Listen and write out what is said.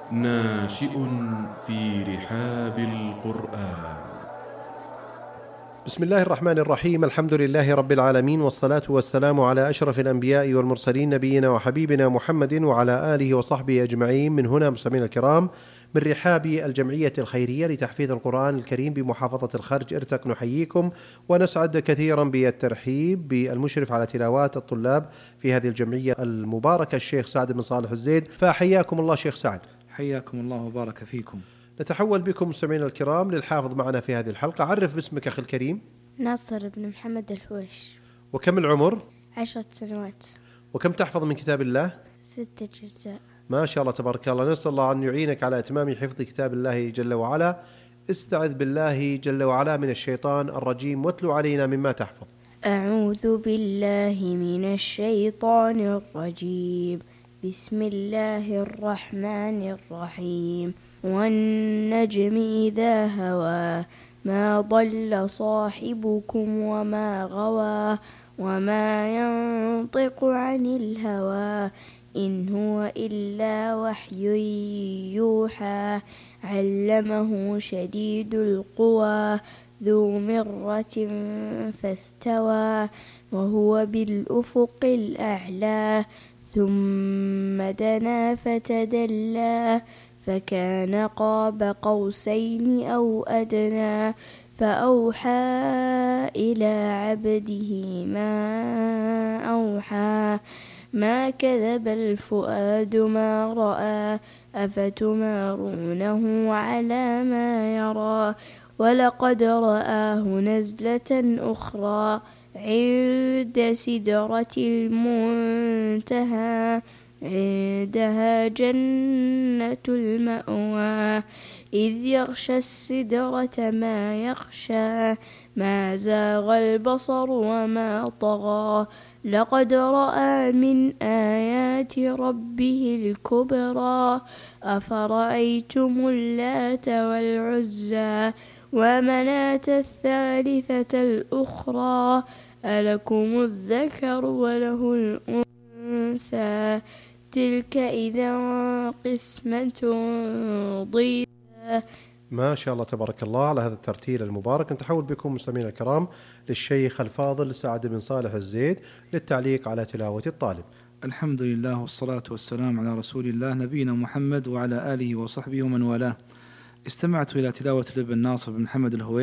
ناشئ في رحاب القرآن. بسم الله الرحمن الرحيم. الحمد لله رب العالمين، والصلاة والسلام على أشرف الأنبياء والمرسلين، نبينا وحبيبنا محمد وعلى آله وصحبه أجمعين. من هنا مستمعينا الكرام من رحاب الجمعية الخيرية لتحفيظ القرآن الكريم بمحافظة الخرج ارتق، نحييكم ونسعد كثيرا بالترحيب بالمشرف على تلاوات الطلاب في هذه الجمعية المباركة الشيخ سعد بن صالح الزيد. فحياكم الله شيخ سعد. حياكم الله وبارك فيكم. نتحول بكم مستمعينا الكرام للحافظ معنا في هذه الحلقة. عرف باسمك أخي الكريم. ناصر بن محمد الحويش. وكم العمر؟ 10 سنوات. وكم تحفظ من كتاب الله؟ 6 أجزاء. ما شاء الله تبارك الله. نسأل الله أن يعينك على إتمام حفظ كتاب الله جل وعلا. استعذ بالله جل وعلا من الشيطان الرجيم واتلو علينا مما تحفظ. أعوذ بالله من الشيطان الرجيم. بسم الله الرحمن الرحيم. والنجم إذا هوى ما ضل صاحبكم وما غوى وما ينطق عن الهوى إن هو إلا وحي يوحى علمه شديد القوى ذو مرة فاستوى وهو بالأفق الأعلى ثم دنا فتدلى فكان قاب قوسين أو أدنى فأوحى إلى عبده ما أوحى ما كذب الفؤاد ما رأى أفتمارونه على ما يرى ولقد رآه نزلة أخرى عند سدرة المنتهى عندها جنة المأوى إذ يغشى السدرة ما يغشى ما زاغ البصر وما طغى لقد رأى من آيات ربه الكبرى أفرأيتم اللات والعزى ومناة الثالثة الأخرى ألكم الذكر وله الأنثى تلك إذا قسمة ضيزى. ما شاء الله تبارك الله على هذا الترتيل المبارك. نتحول بكم مستمعينا الكرام للشيخ الفاضل سعد بن صالح الزيد للتعليق على تلاوة الطالب. الحمد لله والصلاة والسلام على رسول الله نبينا محمد وعلى آله وصحبه ومن والاه. استمعت إلى تلاوة الابن ناصر بن محمد الحويش